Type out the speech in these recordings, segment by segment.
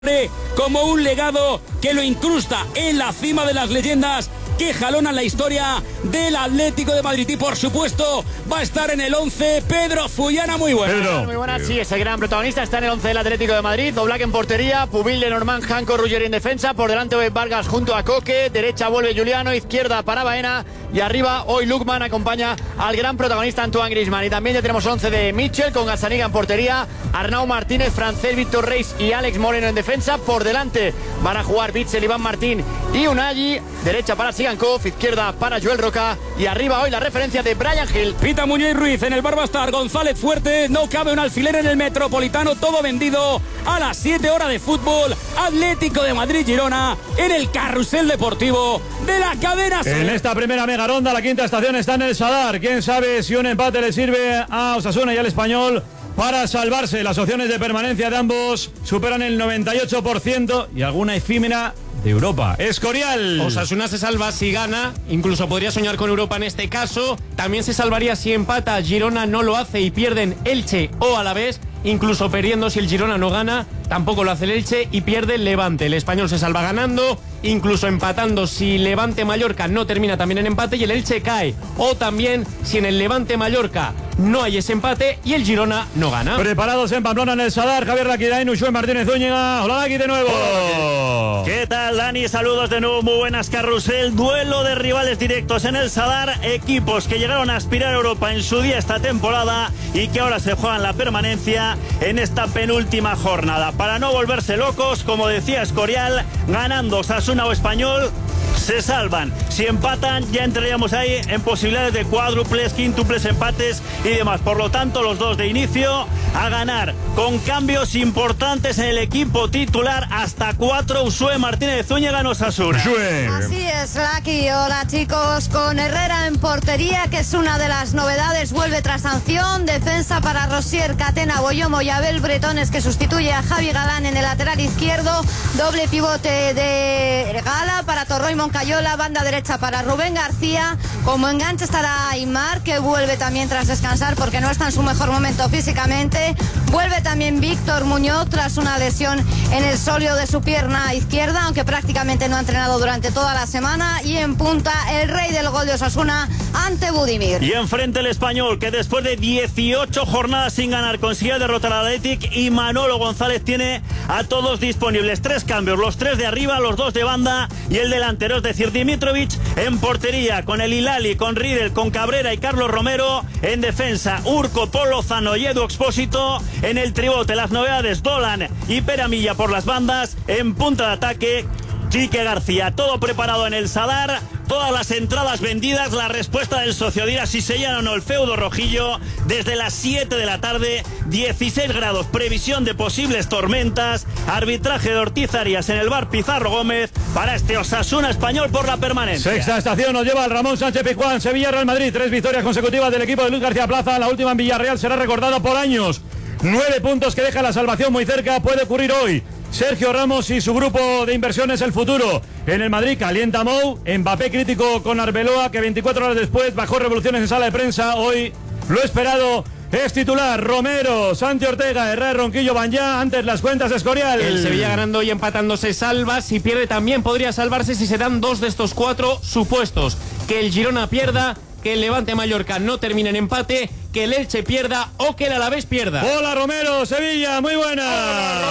como un legado que lo incrusta en la cima de las leyendas que jalonan la historia del Atlético de Madrid. Y por supuesto va a estar en el 11 Pedro Fullana. Muy buena. Pedro. Muy buena, sí, ese gran protagonista está en el 11 del Atlético de Madrid. Oblak en portería, Pubil, Lenormand, Janko, Ruggeri en defensa. Por delante Oed Vargas junto a Coque. Derecha vuelve Juliano, izquierda para Baena. Y arriba hoy Lukman acompaña al gran protagonista Antoine Griezmann. Y también ya tenemos 11 de Mitchell con Gazzaniga en portería, Arnau Martínez, Francés, Víctor Reis y Alex Moreno en defensa. Por delante van a jugar Bitzel, Iván Martín y Unai. Derecha para Sigankov, izquierda para Joel Roca. Y arriba hoy la referencia de Brian Hill. Pita Muñoz Ruiz en el bar va a estar González Fuerte. No cabe un alfiler en el Metropolitano. Todo vendido a las 7 horas de fútbol. Atlético de Madrid-Girona en el carrusel deportivo de la cadena SER. En esta primera mega ronda, la quinta estación está en el Sadar. Quién sabe si un empate le sirve a Osasuna y al Español para salvarse. Las opciones de permanencia de ambos superan el 98% y alguna efímera de Europa. Escorial. Osasuna se salva si gana, incluso podría soñar con Europa en este caso. También se salvaría si empata, Girona no lo hace y pierden Elche o Alavés. Incluso perdiendo si el Girona no gana, tampoco lo hace el Elche y pierde el Levante. El Español se salva ganando, incluso empatando si Levante Mallorca no termina también en empate y el Elche cae. O también si en el Levante Mallorca no hay ese empate y el Girona no gana. Preparados en Pamplona en el Sadar, Javier Laquidain, Ushue Martínez Zúñiga. Hola Laqui de nuevo. Hola. ¿Qué tal, Dani? Saludos de nuevo, muy buenas, carrusel. Duelo de rivales directos en el Sadar, equipos que llegaron a aspirar a Europa en su día esta temporada y que ahora se juegan la permanencia en esta penúltima jornada. Para no volverse locos, como decía Escorial, ganando Osasuna o Español, se salvan. Si empatan, ya entraríamos ahí en posibilidades de cuádruples, quíntuples, empates y demás. Por lo tanto, los dos de inicio a ganar, con cambios importantes en el equipo titular, hasta 4. Ushue Martínez Zúñiga en Osasuna. Así es, Laqui. Hola chicos, con Herrera en portería, que es una de las novedades, vuelve tras sanción. Defensa para Rosier, Catena, Boyomo y Abel Bretones, que sustituye a Javi Galán en el lateral izquierdo. Doble pivote de Gala para Torroy Moncayola, banda derecha para Rubén García. Como enganche estará Aimar, que vuelve también tras descansar porque no está en su mejor momento físicamente. Vuelve también Víctor Muñoz tras una lesión en el sóleo de su pierna izquierda, aunque prácticamente no ha entrenado durante toda la semana. Y en punta el rey del gol de Osasuna ante Budimir. Y enfrente el Español, que después de 18 jornadas sin ganar consigue derrotar al Athletic, y Manolo González tiene a todos disponibles. 3 cambios, los 3 de arriba, los 2 de banda y el delantero, es decir, Dimitrovic en portería, con el Hilali, con Riedel, con Cabrera y Carlos Romero. En defensa, Urco, Pol Lozano y Edu Expósito. En el tribote, las novedades, Dolan y Peramilla por las bandas. En punta de ataque, Quique García. Todo preparado en el Sadar, todas las entradas vendidas. La respuesta del socio dirá si se llena o no el feudo rojillo. Desde las 7 de la tarde, 16 grados, previsión de posibles tormentas. Arbitraje de Ortiz Arias en el bar Pizarro Gómez para este Osasuna Español por la permanencia. Sexta estación nos lleva el Ramón Sánchez Pizjuán. Sevilla, Real Madrid, 3 victorias consecutivas del equipo de Luis García Plaza. La última en Villarreal será recordada por años. 9 puntos que deja la salvación muy cerca. Puede ocurrir hoy. Sergio Ramos y su grupo de inversiones El Futuro. En el Madrid calienta Mou. Mbappé crítico con Arbeloa, que 24 horas después bajó revoluciones en sala de prensa. Hoy lo esperado es titular. Romero, Santi Ortega, Herrera, Ronquillo, Banyá. Antes las cuentas de Escorial. El Sevilla ganando y empatando se salva. Si pierde también podría salvarse si se dan 2 de estos 4 supuestos. Que el Girona pierda, que el Levante Mallorca no termine en empate, que el Elche pierda o que el Alavés pierda. Hola Romero, Sevilla, muy buena. Hola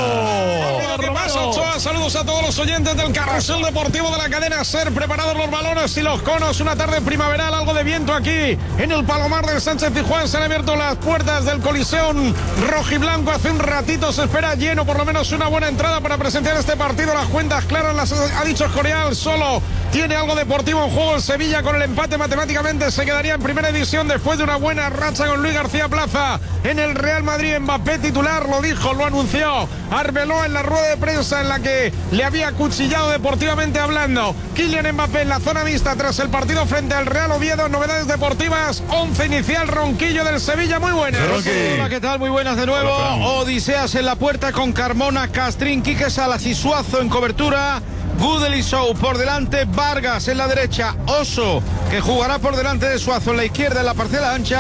Romero. ¿Qué pasa, Ochoa? Saludos a todos los oyentes del carrusel deportivo de la cadena SER. Preparados los balones y los conos. Una tarde primaveral, algo de viento aquí en el Palomar del Sánchez Pizjuán. Se han abierto las puertas del Coliseum rojiblanco. Hace un ratito se espera lleno, por lo menos una buena entrada para presentar este partido. Las cuentas claras las ha dicho Escorial. Solo tiene algo deportivo en juego el Sevilla. Con el empate matemáticamente se quedaría en primera división después de una buena racha con Luis García Plaza en el Real Madrid. Mbappé titular, lo dijo, lo anunció Arbeloa en la rueda de prensa en la que le había acuchillado deportivamente hablando. Kylian Mbappé en la zona mixta tras el partido frente al Real Oviedo. Novedades deportivas, 11 inicial, Ronquillo del Sevilla, muy buenas. Hola, ¿qué tal? Muy buenas de nuevo. Odiseas en la puerta con Carmona, Castrín, Quique Salas y Suazo en cobertura. Gudel y Sou por delante, Vargas en la derecha, Oso, que jugará por delante de Suazo en la izquierda en la parcela ancha,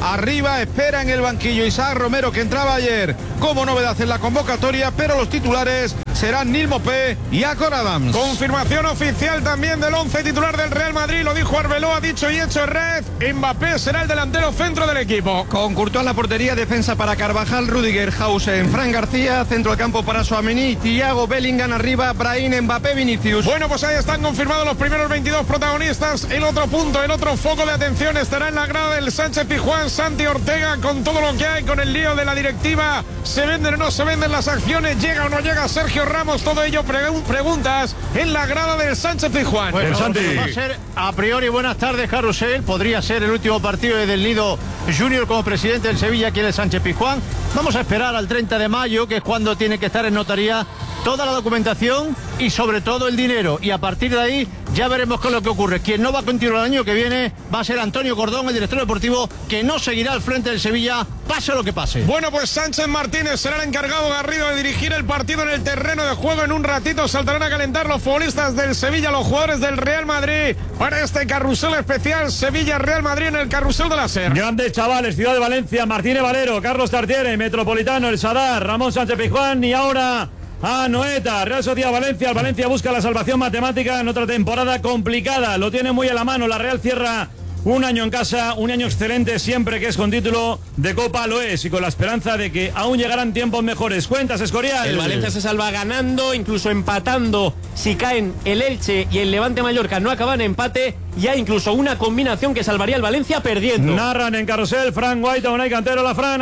arriba, espera en el banquillo Isaac Romero, que entraba ayer como novedad en la convocatoria, pero los titulares serán Neil Mopé y Akon Adams. Confirmación oficial también del 11 titular del Real Madrid, lo dijo Arbeloa, dicho y hecho Red. Mbappé será el delantero centro del equipo. Con Courtois en la portería, defensa para Carvajal, Rüdiger, Hausen, Fran García, centro del campo para Tchouaméni, Thiago, Bellingham arriba, Brahim, Mbappé, Vinicius. Bueno, pues ahí están confirmados los primeros 22 protagonistas. El otro punto, el otro foco de atención estará en la grada del Sánchez-Pizjuán. Santi Ortega, con todo lo que hay, con el lío de la directiva, ¿se venden o no se venden las acciones? ¿Llega o no llega Sergio Ramos? Todo ello preguntas en la grada del Sánchez-Pizjuán. Bueno, va a ser a priori, buenas tardes, Carrusel. Podría ser el último partido de Del Nido Junior como presidente del Sevilla aquí en el Sánchez-Pizjuán. Vamos a esperar al 30 de mayo, que es cuando tiene que estar en notaría toda la documentación y sobre todo el dinero. Y a partir de ahí ya veremos qué es lo que ocurre. Quien no va a continuar el año que viene va a ser Antonio Cordón, el director deportivo, que no seguirá al frente del Sevilla, pase lo que pase. Bueno, pues Sánchez Martínez será el encargado, Garrido, de dirigir el partido en el terreno de juego. En un ratito saltarán a calentar los futbolistas del Sevilla, los jugadores del Real Madrid, para este carrusel especial Sevilla-Real Madrid en el carrusel de la SER. Grandes chavales, Ciudad de Valencia, Martínez Valero, Carlos Tartiere, Metropolitano, El Sadar, Ramón Sánchez Pizjuán y ahora Anoeta. Real Sociedad Valencia. El Valencia busca la salvación matemática en otra temporada complicada. Lo tiene muy a la mano. La Real cierra un año en casa, un año excelente siempre que es con título de Copa, lo es, y con la esperanza de que aún llegarán tiempos mejores. Cuentas, Escorial. El Valencia se salva ganando, incluso empatando. Si caen el Elche y el Levante Mallorca no acaban empate, y hay incluso una combinación que salvaría al Valencia perdiendo. Narran en carrusel Fran Guaita, Unai Cantero, la Fran,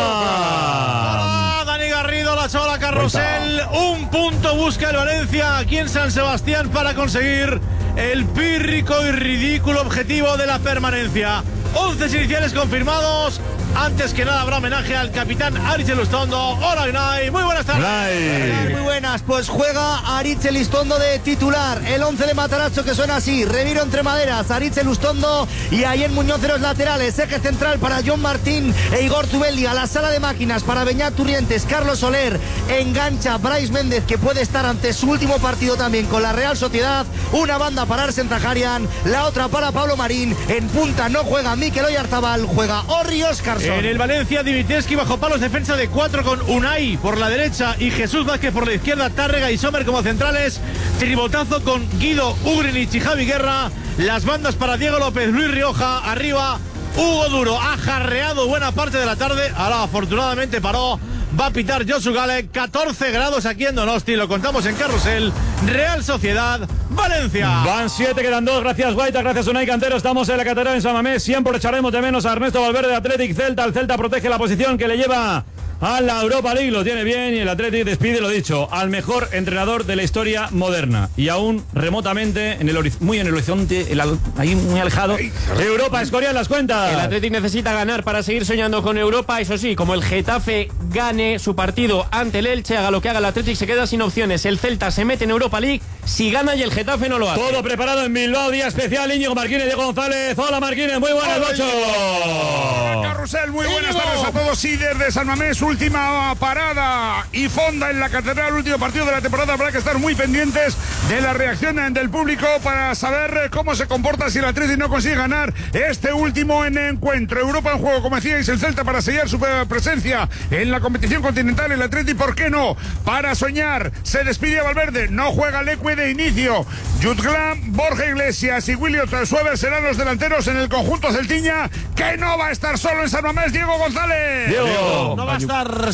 Anoeta. Dani Garrido, la sola carrusel. Un punto busca el Valencia aquí en San Sebastián para conseguir el pírrico y ridículo objetivo de la permanencia. 11 iniciales confirmados. Antes que nada habrá homenaje al capitán Aritz Elizondo. Hola, Unai, muy buenas tardes. Muy buenas, pues juega Aritz Elizondo de titular. El 11 de Matarazzo que suena así: Reviro entre maderas, Aritz Elizondo y Ayer Muñoz de los laterales. Eje central para John Martín e Igor Zubeldia. La sala de máquinas para Beñat Turrientes, Carlos Soler. Engancha Brais Méndez, que puede estar ante su último partido también con la Real Sociedad. Una banda para Arsen Tajarian, la otra para Pablo Marín. En punta no juega Mikel Oyarzabal, juega Orri Óscarson. En el Valencia, Divitevski bajo palos, defensa de 4 con Unai por la derecha y Jesús Vázquez por la izquierda, Tárrega y Sommer como centrales. Tribotazo con Guido, Ugrinich y Javi Guerra. Las bandas para Diego López, Luis Rioja. Arriba, Hugo Duro ha jarreado buena parte de la tarde. Ahora afortunadamente paró. Va a pitar Josu Gale. 14 grados aquí en Donosti. Lo contamos en Carrusel. Real Sociedad, Valencia. Van 7, quedan 2. Gracias, Guaita. Gracias, Unai Cantero. Estamos en la catedral en San Mamés. Siempre echaremos de menos a Ernesto Valverde de Athletic Celta. El Celta protege la posición que le lleva a la Europa League. Lo tiene bien y el Athletic despide, lo dicho, al mejor entrenador de la historia moderna. Y aún remotamente, muy en el horizonte, ahí muy alejado, Europa. Escorial, las cuentas. El Athletic necesita ganar para seguir soñando con Europa. Eso sí, como el Getafe gane su partido ante el Elche, haga lo que haga el Athletic, se queda sin opciones. El Celta se mete en Europa League si gana y el Getafe no lo hace. Todo preparado en Bilbao, día especial. Íñigo Marquínez, Diego González. Hola, Marquínez, muy buenas noches. Carrusel, muy buenas tardes a todos. Y desde San Mamés, última parada y fonda en la catedral, último partido de la temporada. Habrá que estar muy pendientes de la reacción del público para saber cómo se comporta si el Athletic no consigue ganar este último encuentro. Europa en juego, como decíais, el Celta para sellar su presencia en la competición continental. El Athletic, ¿por qué no? Para soñar. Se despide a Valverde, no juega Leque de inicio. Jutglam, Borja Iglesias y Willy Suever serán los delanteros en el conjunto celtiña, que no va a estar solo en San Mamés. Diego González. Diego. No va a estar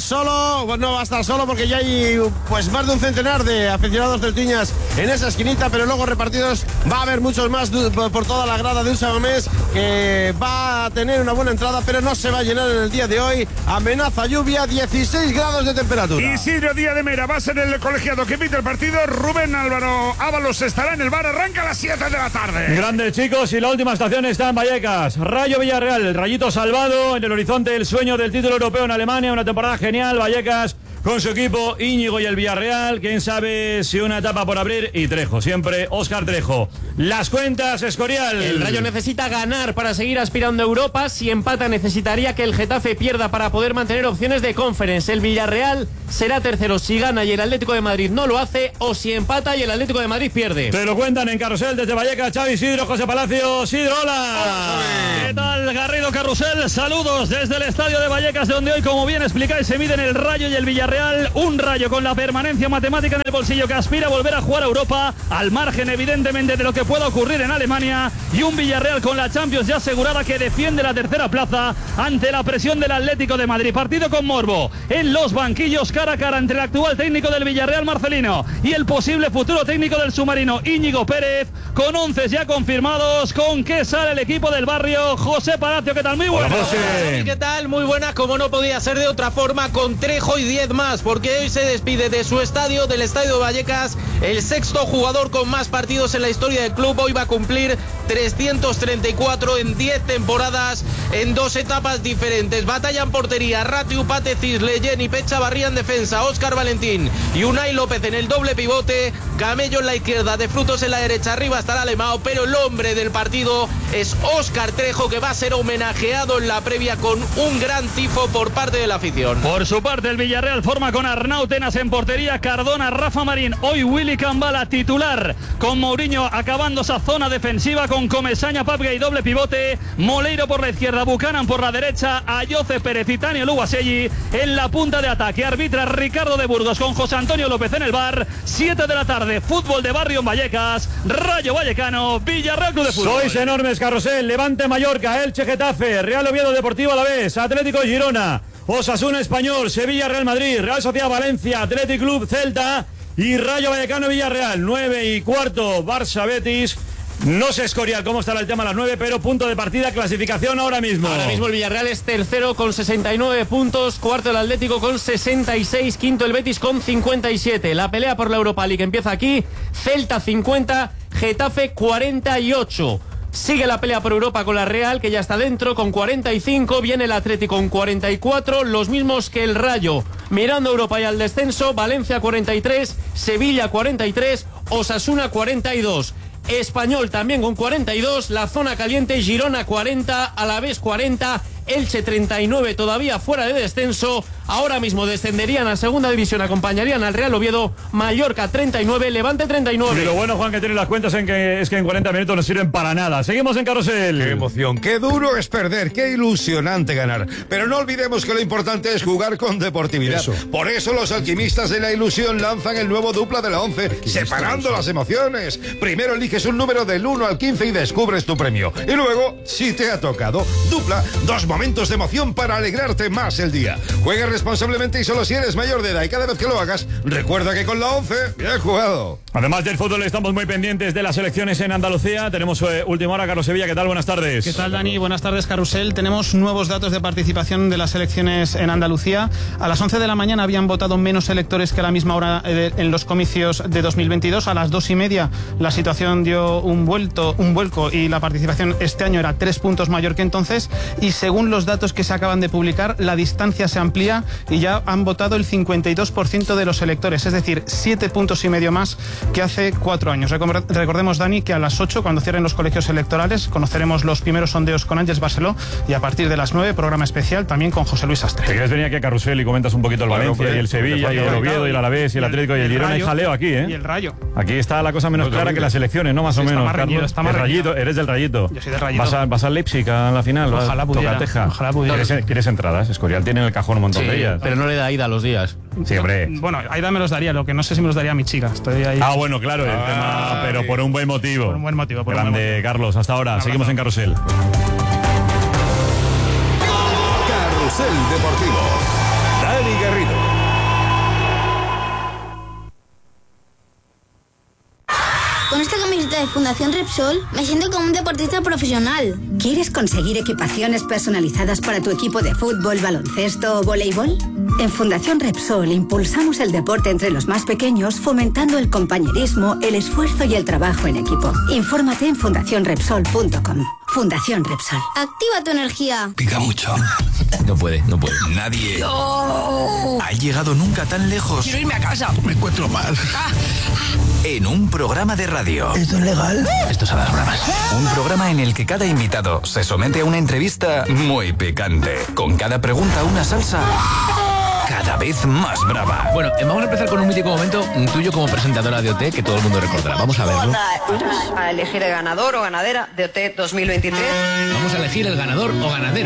solo porque ya hay pues más de un centenar de aficionados celtiñas en esa esquinita, pero luego repartidos va a haber muchos más por toda la grada de un San Mamés, que va a tener una buena entrada, pero no se va a llenar en el día de hoy. Amenaza lluvia, 16 grados de temperatura. Isidro Díaz de Mera va a ser el colegiado que pita el partido. Rubén Álvaro Ábalos estará en el bar. Arranca a las 7 de la tarde. Grandes, chicos, y la última estación está en Vallecas. Rayo Villarreal, el Rayito salvado en el horizonte, el sueño del título europeo en Alemania. Una temporada genial. Vallecas con su equipo, Íñigo y el Villarreal. Quién sabe si una etapa por abrir. Y Trejo, siempre Óscar Trejo. Las cuentas, Escorial. El Rayo necesita ganar para seguir aspirando a Europa. Si empata, necesitaría que el Getafe pierda para poder mantener opciones de Conference. El Villarreal será tercero si gana y el Atlético de Madrid no lo hace, o si empata y el Atlético de Madrid pierde. Te lo cuentan en Carrusel desde Vallecas, Xavi Isidro, José Palacio. Isidro, hola. ¿Qué tal, Garrido Carrusel? Saludos desde el estadio de Vallecas, donde hoy, como bien explicáis, se miden el Rayo y el Villarreal. Un Rayo con la permanencia matemática en el bolsillo, que aspira a volver a jugar a Europa, al margen evidentemente de lo que pueda ocurrir en Alemania, y un Villarreal con la Champions ya asegurada, que defiende la tercera plaza ante la presión del Atlético de Madrid. Partido con morbo en los banquillos, cara a cara entre el actual técnico del Villarreal, Marcelino, y el posible futuro técnico del submarino, Íñigo Pérez, con 11 ya confirmados. ¿Con qué sale el equipo del barrio? José Palacio, ¿qué tal? Muy buenas. ¿Qué tal? Muy buenas, como no podía ser de otra forma, con Trejo y 10 más, porque hoy se despide de su estadio, del estadio de Vallecas, el sexto jugador con más partidos en la historia del club. Hoy va a cumplir 334 en 10 temporadas, en 2 etapas diferentes. Batalla en portería, Ratiu, Pate Cisle, Jenny Pechavarría en defensa, Óscar Valentín y Unai López en el doble pivote, Camello en la izquierda, De Frutos en la derecha, arriba estará Alemão, pero el hombre del partido es Óscar Trejo, que va a ser homenajeado en la previa con un gran tifo por parte de la afición. Por su parte, el Villarreal forma con Arnau Tenas en portería, Cardona, Rafa Marín, hoy Willy Cambala titular, con Mourinho acabando esa zona defensiva, con Comesaña, Papga y doble pivote, Moleiro por la izquierda, Buchanan por la derecha, Ayoce Pérez y Tania Luguaselli en la punta de ataque. Arbitra Ricardo de Burgos, con José Antonio López en el bar. 7 de la tarde, fútbol de barrio en Vallecas, Rayo Vallecano, Villarreal Club de Fútbol. Sois enormes, Carrusel. Levante Mallorca, Elche Getafe, Real Oviedo Deportivo Alavés, Atlético Girona, Osasuna Español, Sevilla Real Madrid, Real Sociedad Valencia, Athletic Club Celta y Rayo Vallecano Villarreal. 9:15, Barça Betis. No sé, Escorial, cómo estará el tema a las 9, pero punto de partida, clasificación ahora mismo. Ahora mismo el Villarreal es tercero con 69 puntos, cuarto el Atlético con 66, quinto el Betis con 57. La pelea por la Europa League empieza aquí. Celta 50, Getafe 48. Sigue la pelea por Europa con la Real, que ya está dentro, con 45. Viene el Atlético con 44, los mismos que el Rayo. Mirando a Europa y al descenso, Valencia 43, Sevilla 43, Osasuna 42. Español también con 42, la zona caliente, Girona 40, Alavés 40, Elche 39, todavía fuera de descenso. Ahora mismo descenderían a segunda división, acompañarían al Real Oviedo, Mallorca 39, Levante 39. Y lo bueno, Juan, que tiene las cuentas es que en 40 minutos no sirven para nada. Seguimos en Carrusel. Qué emoción, qué duro es perder, qué ilusionante ganar. Pero no olvidemos que lo importante es jugar con deportividad. Por eso los alquimistas de la ilusión lanzan el nuevo dupla de la 11, separando las emociones. Primero eliges un número del 1 al 15 y descubres tu premio. Y luego, si te ha tocado, dupla, 2 momentos de emoción para alegrarte más el día. Juega responsablemente y solo si eres mayor de edad, y cada vez que lo hagas, recuerda que con la 11, bien jugado. Además del fútbol, estamos muy pendientes de las elecciones en Andalucía. Tenemos última hora, Carlos Sevilla. ¿Qué tal? Buenas tardes. ¿Qué tal, Dani? Buenas tardes, Carrusel. Tenemos nuevos datos de participación de las elecciones en Andalucía. A las 11 de la mañana habían votado menos electores que a la misma hora en los comicios de 2022. A las 2:30 la situación dio un vuelco y la participación este año era 3 puntos mayor que entonces. Y según los datos que se acaban de publicar, la distancia se amplía y ya han votado el 52% de los electores, es decir, 7 puntos y medio más que hace 4 años. Recordemos, Dani, que a las 8, cuando cierren los colegios electorales, conoceremos los primeros sondeos con Ángeles Barceló, y a partir de las 9, programa especial también con José Luis Astre. ¿Te quieres venir aquí a Carrusel y comentas un poquito el Valencia y el Sevilla y el Oviedo y el Alavés y el Atlético y el Girona? Hay jaleo aquí, ¿eh? Y el Rayo. Aquí está la cosa menos clara que las elecciones, ¿no? Más o menos, Carlos. El Rayito, eres del Rayito. Yo soy del Rayito. ¿Vas al Leipzig a la final? Ojalá pudiera. Ojalá pudiera. ¿Quieres entradas? Escorial tiene en el cajón un montón de ellas. Pero no le da ida a los días. Sí, hombre. Bueno, Aida me los daría, lo que no sé si me los daría a mi chica. Estoy ahí. Ah, bueno, claro, el tema, pero por un buen motivo. Por un buen motivo. Grande, Carlos. Hasta ahora. Seguimos en Carrusel. Carrusel Deportivo. Dani Garrido. Con esta camiseta de Fundación Repsol me siento como un deportista profesional. ¿Quieres conseguir equipaciones personalizadas para tu equipo de fútbol, baloncesto o voleibol? En Fundación Repsol impulsamos el deporte entre los más pequeños, fomentando el compañerismo, el esfuerzo y el trabajo en equipo. Infórmate en fundacionrepsol.com. Fundación Repsol. Activa tu energía. Pica mucho. No puede. Nadie ha llegado nunca tan lejos. Quiero irme a casa. Me encuentro mal. En un programa de radio. ¿Esto es legal? Esto es a las bravas. Un programa en el que cada invitado se somete a una entrevista muy picante. Con cada pregunta una salsa cada vez más brava. Bueno, vamos a empezar con un mítico momento tuyo como presentadora de OT que todo el mundo recordará. Vamos a verlo. A elegir el ganador o ganadera de OT 2023. Vamos a elegir el ganador o ganadera.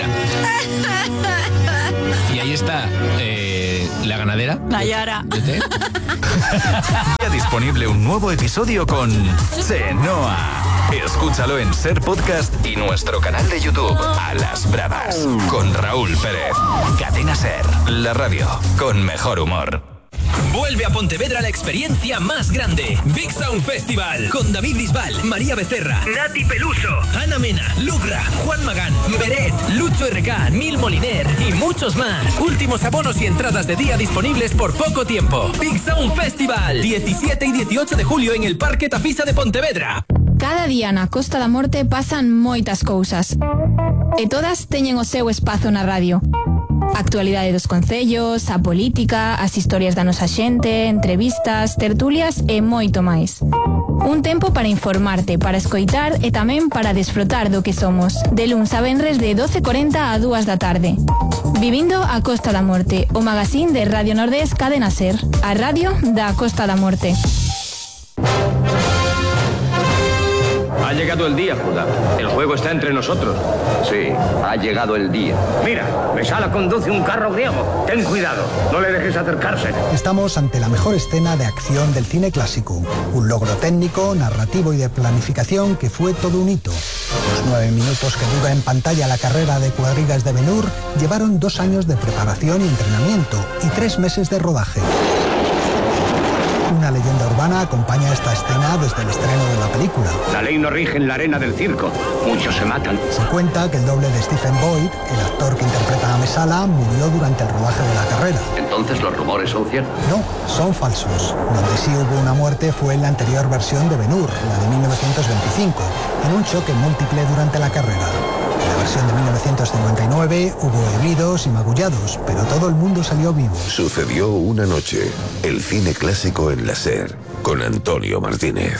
Y ahí está la ganadera. Nayara. De OT. Ya disponible un nuevo episodio con Chenoa. Escúchalo en Ser Podcast y nuestro canal de YouTube A las Bravas con Raúl Pérez. Cadena Ser, la radio con mejor humor. Vuelve a Pontevedra la experiencia más grande. Big Sound Festival con David Bisbal, María Becerra, Nati Peluso, Ana Mena, Lugra, Juan Magán, Beret, Lucho RK, Mil Moliner y muchos más. Últimos abonos y entradas de día disponibles por poco tiempo. Big Sound Festival, 17 y 18 de julio en el Parque Tafisa de Pontevedra. Cada día na Costa da Morte pasan moitas cousas e todas teñen o seu espazo na radio. A actualidade dos concellos, a política, as historias da nosa xente, entrevistas, tertulias e moito máis. Un tempo para informarte, para escoitar e tamén para desfrutar do que somos. De luns a venres de 12:40 a 2 da tarde. Vivindo a Costa da Morte, o magazín de Radio Nordés Cadena Ser, a radio da Costa da Morte. Ha llegado el día, Judá. El juego está entre nosotros. Sí, ha llegado el día. Mira, Mesala conduce un carro griego. Ten cuidado, no le dejes acercarse. Estamos ante la mejor escena de acción del cine clásico. Un logro técnico, narrativo y de planificación que fue todo un hito. Los 9 minutos que dura en pantalla la carrera de cuadrigas de Ben-Hur llevaron 2 años de preparación y entrenamiento y 3 meses de rodaje. Una leyenda urbana acompaña esta escena desde el estreno de la película. La ley no rige en la arena del circo. Muchos se matan. Se cuenta que el doble de Stephen Boyd, el actor que interpreta a Mesala, murió durante el rodaje de la carrera. ¿Entonces los rumores son ciertos? No, son falsos. Donde sí hubo una muerte fue en la anterior versión de Ben-Hur, la de 1925, en un choque múltiple durante la carrera. En la versión de 1959 hubo heridos y magullados, pero todo el mundo salió vivo. Sucedió una noche, el cine clásico en la SER, con Antonio Martínez.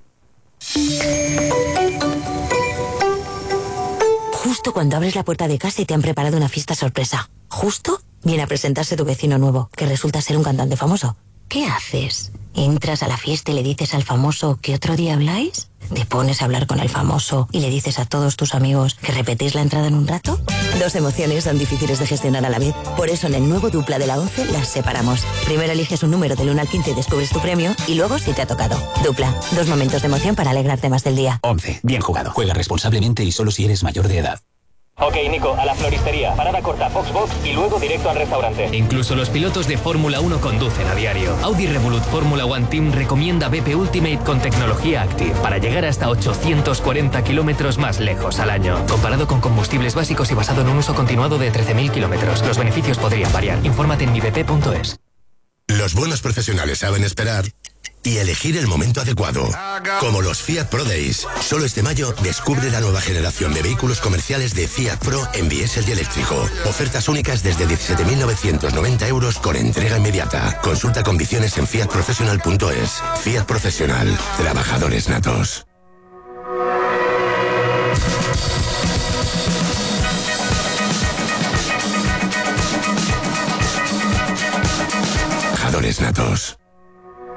Justo cuando abres la puerta de casa y te han preparado una fiesta sorpresa. Justo viene a presentarse tu vecino nuevo, que resulta ser un cantante famoso. ¿Qué haces? ¿Entras a la fiesta y le dices al famoso que otro día habláis? ¿Te pones a hablar con el famoso y le dices a todos tus amigos que repetís la entrada en un rato? 2 emociones son difíciles de gestionar a la vez. Por eso en el nuevo Dupla de la 11 las separamos. Primero eliges un número del 1 al 15 y descubres tu premio, y luego si te ha tocado. Dupla, 2 momentos de emoción para alegrarte más del día. 11. Bien jugado. Juega responsablemente y solo si eres mayor de edad. Ok, Nico, a la floristería. Parada corta, Foxbox y luego directo al restaurante. Incluso los pilotos de Fórmula 1 conducen a diario. Audi Revolut Fórmula One Team recomienda BP Ultimate con tecnología Active para llegar hasta 840 kilómetros más lejos al año. Comparado con combustibles básicos y basado en un uso continuado de 13.000 kilómetros. Los beneficios podrían variar. Infórmate en mibp.es. Los buenos profesionales saben esperar y elegir el momento adecuado. Como los Fiat Pro Days. Solo este mayo descubre la nueva generación de vehículos comerciales de Fiat Pro en diésel y eléctrico. Ofertas únicas desde 17.990 euros con entrega inmediata. Consulta condiciones en fiatprofessional.es. Fiat Profesional. Trabajadores natos. Trabajadores natos.